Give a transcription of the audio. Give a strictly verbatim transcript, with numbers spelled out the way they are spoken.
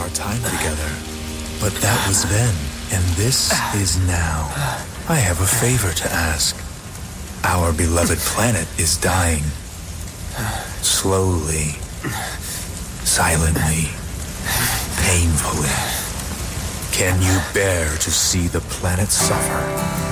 our time together. But that was then, and this is now. I have a favor to ask. Our beloved planet is dying. Slowly, silently, painfully. Can you bear to see the planet suffer?